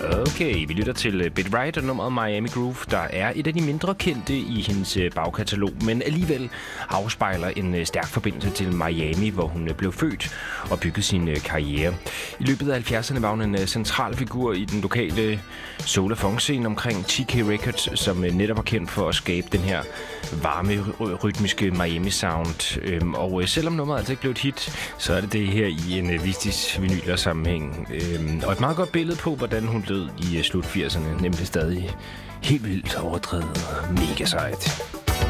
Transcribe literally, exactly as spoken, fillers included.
Okay, vi lytter til Betty Wright og nummeret Miami Groove, der er et af de mindre kendte i hendes bagkatalog, men alligevel afspejler en stærk forbindelse til Miami, hvor hun blev født og byggede sin karriere. I løbet af halvfjerdserne var hun en central figur i den lokale soul- og funk-scene omkring T K Records, som netop var kendt for at skabe den her varme, rytmiske Miami-sound. Og selvom nummeret altså ikke blev et hit, så er det det her i en Vistis vinyler-sammenhæng. Og et meget godt billede på, hvordan hun lød i slut firserne, nemlig stadig helt vildt overdrevet mega sejt.